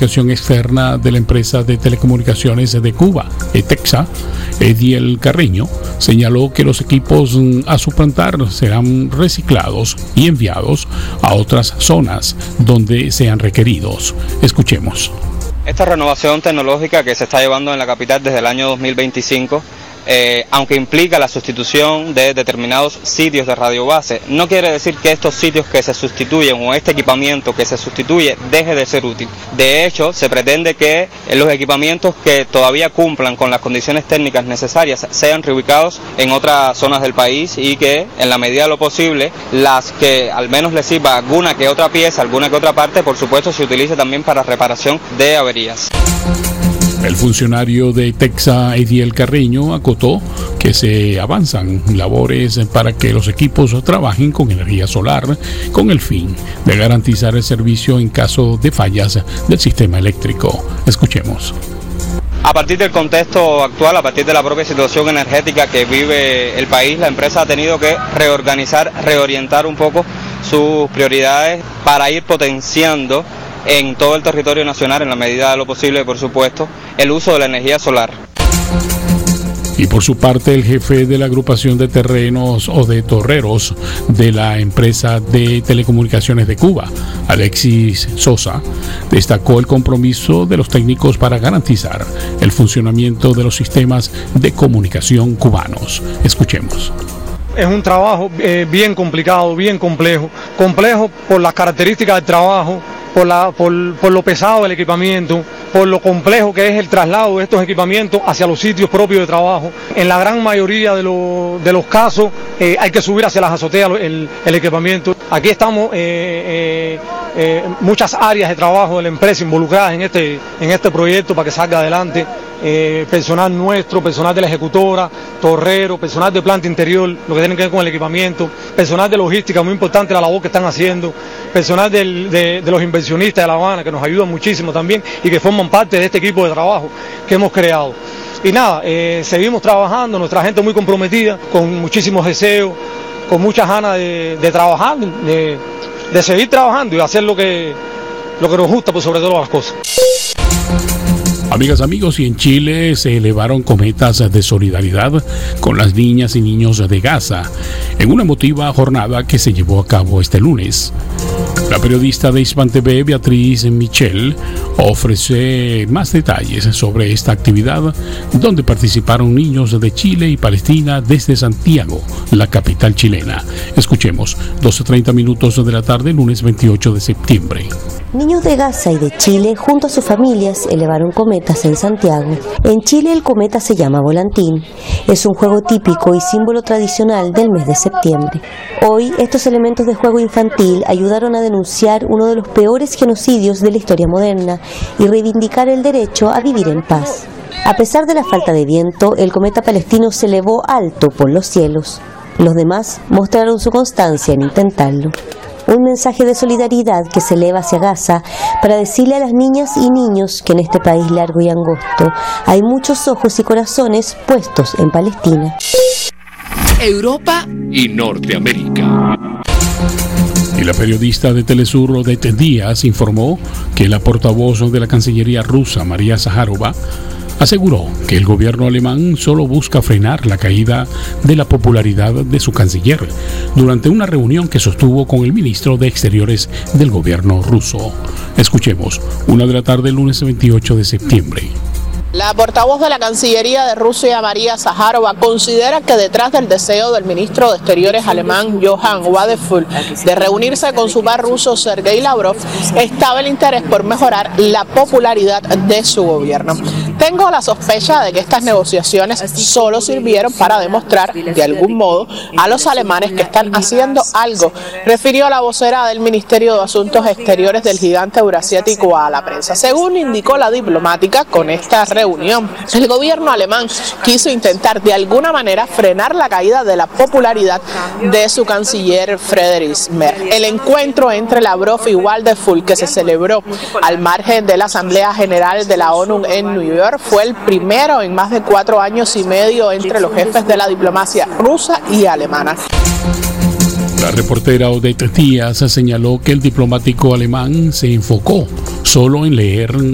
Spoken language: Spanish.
comunicación externa de la empresa de telecomunicaciones de Cuba, ETEXA, Ediel Carreño, señaló que los equipos a suplantar serán reciclados y enviados a otras zonas donde sean requeridos. Escuchemos. Esta renovación tecnológica que se está llevando en la capital desde el año 2025, aunque implica la sustitución de determinados sitios de radiobase, no quiere decir que estos sitios que se sustituyen o este equipamiento que se sustituye deje de ser útil. De hecho, se pretende que los equipamientos que todavía cumplan con las condiciones técnicas necesarias sean reubicados en otras zonas del país y que, en la medida de lo posible, las que al menos les sirva alguna que otra pieza, alguna que otra parte, por supuesto, se utilice también para reparación de averías. El funcionario de ETEXA, Ediel Carreño, acotó que se avanzan labores para que los equipos trabajen con energía solar con el fin de garantizar el servicio en caso de fallas del sistema eléctrico. Escuchemos. A partir del contexto actual, a partir de la propia situación energética que vive el país, la empresa ha tenido que reorientar un poco sus prioridades para ir potenciando en todo el territorio nacional, en la medida de lo posible, por supuesto, el uso de la energía solar. Y por su parte, el jefe de la agrupación de terrenos o de torreros de la empresa de telecomunicaciones de Cuba, Alexis Sosa, destacó el compromiso de los técnicos para garantizar el funcionamiento de los sistemas de comunicación cubanos. Escuchemos. Es un trabajo bien complicado, bien complejo por las características del trabajo, por lo pesado del equipamiento, por lo complejo que es el traslado de estos equipamientos hacia los sitios propios de trabajo. En la gran mayoría de los casos hay que subir hacia las azoteas el equipamiento. Aquí estamos muchas áreas de trabajo de la empresa involucradas en este proyecto para que salga adelante. Personal nuestro, personal de la ejecutora, torrero, personal de planta interior, lo que tiene que ver con el equipamiento, personal de logística, muy importante la labor que están haciendo, personal de los inversionistas de La Habana, que nos ayudan muchísimo también y que forman parte de este equipo de trabajo que hemos creado. Y nada, seguimos trabajando, nuestra gente muy comprometida, con muchísimos deseos, con muchas ganas de trabajar, de seguir trabajando y hacer lo que nos gusta, por sobre todas las cosas. Amigas, amigos, y en Chile se elevaron cometas de solidaridad con las niñas y niños de Gaza en una emotiva jornada que se llevó a cabo este lunes. La periodista de Hispan TV, Beatriz Michel, ofrece más detalles sobre esta actividad donde participaron niños de Chile y Palestina desde Santiago, la capital chilena. Escuchemos, 12:30 minutos de la tarde, lunes 28 de septiembre. Niños de Gaza y de Chile, junto a sus familias, elevaron cometas en Santiago. En Chile el cometa se llama volantín. Es un juego típico y símbolo tradicional del mes de septiembre. Hoy, estos elementos de juego infantil ayudaron a denunciar uno de los peores genocidios de la historia moderna y reivindicar el derecho a vivir en paz. A pesar de la falta de viento, el cometa palestino se elevó alto por los cielos. Los demás mostraron su constancia en intentarlo. Un mensaje de solidaridad que se eleva hacia Gaza para decirle a las niñas y niños que en este país largo y angosto hay muchos ojos y corazones puestos en Palestina. Europa y Norteamérica. Y la periodista de Telesur, Odette Díaz, informó que la portavoz de la Cancillería rusa, María Zaharova, aseguró que el gobierno alemán solo busca frenar la caída de la popularidad de su canciller durante una reunión que sostuvo con el ministro de Exteriores del gobierno ruso. Escuchemos, 1 de la tarde, lunes 28 de septiembre. La portavoz de la Cancillería de Rusia, María Zaharova, considera que detrás del deseo del ministro de Exteriores alemán, Johann Wadephul, de reunirse con su par ruso, Sergei Lavrov, estaba el interés por mejorar la popularidad de su gobierno. Tengo la sospecha de que estas negociaciones solo sirvieron para demostrar, de algún modo, a los alemanes que están haciendo algo, refirió la vocera del Ministerio de Asuntos Exteriores del gigante eurasiático a la prensa. Según indicó la diplomática, con esta reunión, el gobierno alemán quiso intentar de alguna manera frenar la caída de la popularidad de su canciller Friedrich Merz. El encuentro entre Lavrov y Wadephul, que se celebró al margen de la Asamblea General de la ONU en New York, fue el primero en más de 4 años y medio entre los jefes de la diplomacia rusa y alemana. La reportera Odette Díaz señaló que el diplomático alemán se enfocó solo en leer